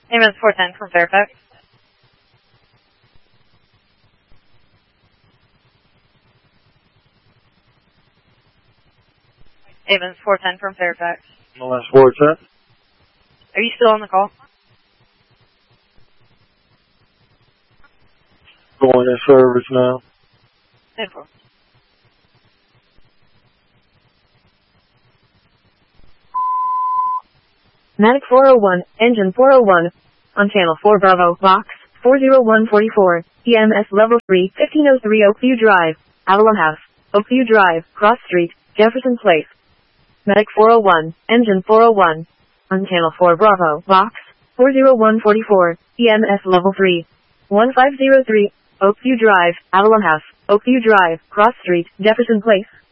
Ambulance 410 from Fairfax. Ambulance 410 from Fairfax. Ambulance 410. Are you still on the call? Going in service now. No problem. Medic 401, Engine 401, on Channel 4 Bravo, Box 40144, EMS Level 3, 1503 Oakview Drive, Avalon House, Oakview Drive, Cross Street, Jefferson Place. Medic 401, Engine 401, on Channel 4 Bravo, Box 40144, EMS Level 3, 1503, Oakview Drive, Avalon House, Oakview Drive, Cross Street, Jefferson Place.